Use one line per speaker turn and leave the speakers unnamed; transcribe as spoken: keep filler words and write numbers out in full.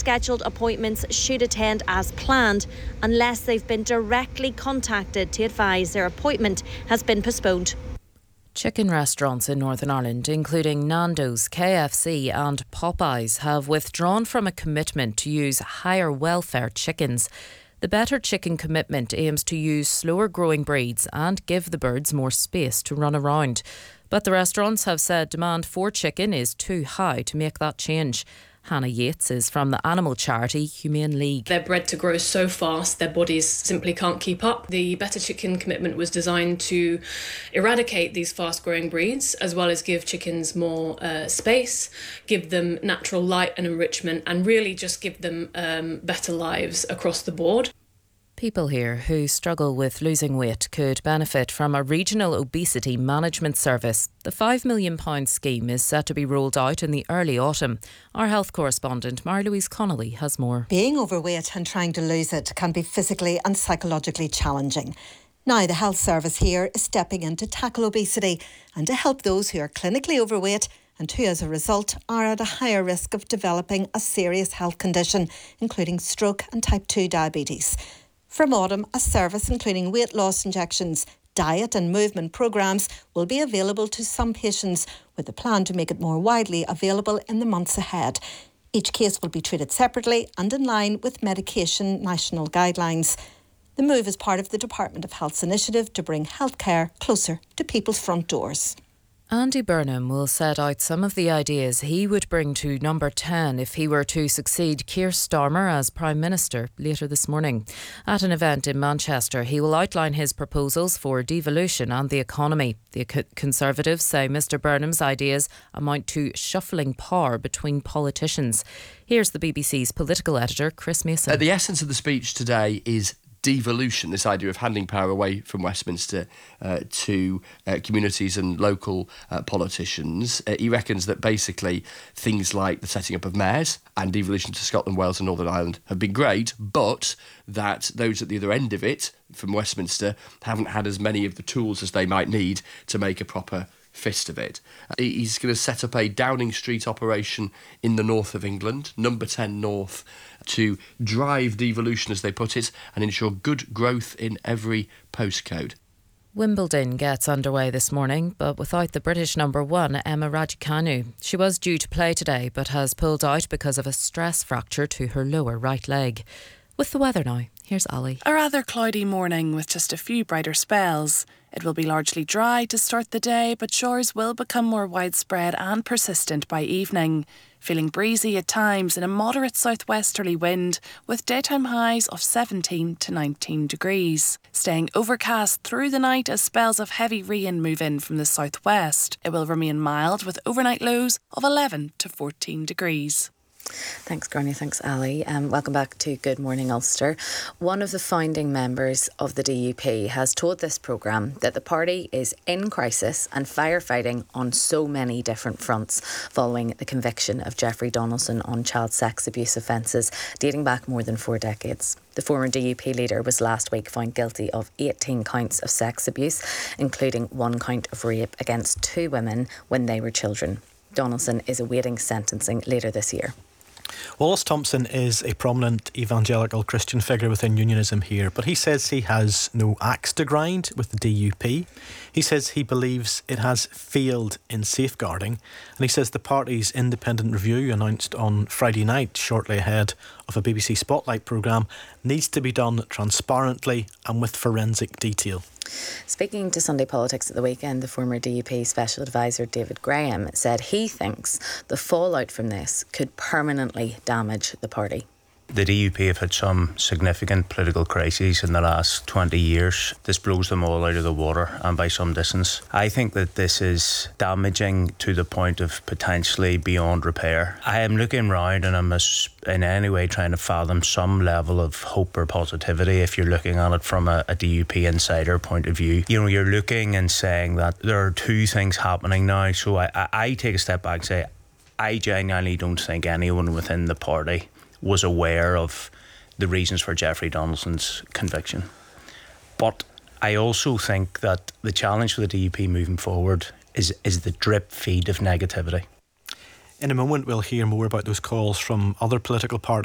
scheduled appointments should attend as planned unless they've been directly contacted to advise their appointment has been postponed.
Chicken restaurants in Northern Ireland, including Nando's, K F C and Popeyes, have withdrawn from a commitment to use higher welfare chickens. The Better Chicken commitment aims to use slower growing breeds and give the birds more space to run around. But the restaurants have said demand for chicken is too high to make that change. Hannah Yates is from the animal charity Humane League.
They're bred to grow so fast, their bodies simply can't keep up. The Better Chicken commitment was designed to eradicate these fast-growing breeds, as well as give chickens more uh, space, give them natural light and enrichment, and really just give them um, better lives across the board.
People here who struggle with losing weight could benefit from a regional obesity management service. The five million pounds scheme is set to be rolled out in the early autumn. Our health correspondent Mary-Louise Connolly has more.
Being overweight and trying to lose it can be physically and psychologically challenging. Now the health service here is stepping in to tackle obesity and to help those who are clinically overweight and who as a result are at a higher risk of developing a serious health condition, including stroke and type two diabetes. From autumn, a service including weight loss injections, diet and movement programmes will be available to some patients, with a plan to make it more widely available in the months ahead. Each case will be treated separately and in line with medication national guidelines. The move is part of the Department of Health's initiative to bring healthcare closer to people's front doors.
Andy Burnham will set out some of the ideas he would bring to Number ten if he were to succeed Keir Starmer as Prime Minister later this morning. At an event in Manchester, he will outline his proposals for devolution and the economy. The Conservatives say Mr Burnham's ideas amount to shuffling power between politicians. Here's the B B C's political editor, Chris Mason.
Uh, the essence of the speech today is devolution, this idea of handing power away from Westminster uh, to uh, communities and local uh, politicians. Uh, he reckons that basically things like the setting up of mayors and devolution to Scotland, Wales and Northern Ireland have been great, but that those at the other end of it, from Westminster, haven't had as many of the tools as they might need to make a proper fist of it. He's going to set up a Downing Street operation in the north of England, Number ten North, to drive devolution, as they put it, and ensure good growth in every postcode.
Wimbledon gets underway this morning, but without the British number one, Emma Raducanu. She was due to play today, but has pulled out because of a stress fracture to her lower right leg. With the weather now, here's Ali.
A rather cloudy morning with just a few brighter spells. It will be largely dry to start the day, but showers will become more widespread and persistent by evening. Feeling breezy at times and a moderate southwesterly wind with daytime highs of seventeen to nineteen degrees. Staying overcast through the night as spells of heavy rain move in from the southwest. It will remain mild with overnight lows of eleven to fourteen degrees.
Thanks, Gráinne. Thanks, Ali. Um, welcome back to Good Morning Ulster. One of the founding members of the D U P has told this programme that the party is in crisis and firefighting on so many different fronts following the conviction of Jeffrey Donaldson on child sex abuse offences dating back more than four decades. The former D U P leader was last week found guilty of eighteen counts of sex abuse, including one count of rape against two women when they were children. Donaldson is awaiting sentencing later this year.
Wallace Thompson is a prominent evangelical Christian figure within unionism here, but he says he has no axe to grind with the D U P. He says he believes it has failed in safeguarding, and he says the party's independent review announced on Friday night, shortly ahead of a B B C Spotlight programme, needs to be done transparently and with forensic detail.
Speaking to Sunday Politics at the weekend, the former D U P Special Advisor David Graham said he thinks the fallout from this could permanently damage the party.
The D U P have had some significant political crises in the last twenty years. This blows them all out of the water, and by some distance. I think that this is damaging to the point of potentially beyond repair. I am looking round and I'm in any way trying to fathom some level of hope or positivity if you're looking at it from a, a D U P insider point of view. You know, you're looking and saying that there are two things happening now. So I, I, I take a step back and say, I genuinely don't think anyone within the party was aware of the reasons for Jeffrey Donaldson's conviction. But I also think that the challenge for the D U P moving forward is, is the drip feed of negativity.
In a moment, we'll hear more about those calls from other political parties.